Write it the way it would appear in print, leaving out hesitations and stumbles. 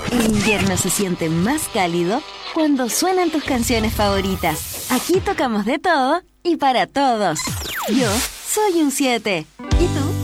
El invierno se siente más cálido cuando suenan tus canciones favoritas. Aquí tocamos de todo y para todos. Yo soy un 7. ¿Y tú?